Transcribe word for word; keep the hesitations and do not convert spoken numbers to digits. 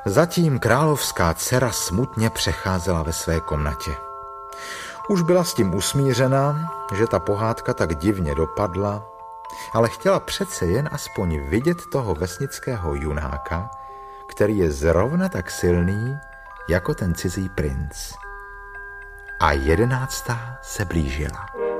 Zatím královská dcera smutně přecházela ve své komnatě. Už byla s tím usmířena, že ta pohádka tak divně dopadla, ale chtěla přece jen aspoň vidět toho vesnického junáka, který je zrovna tak silný jako ten cizí princ. A jedenáctá se blížila.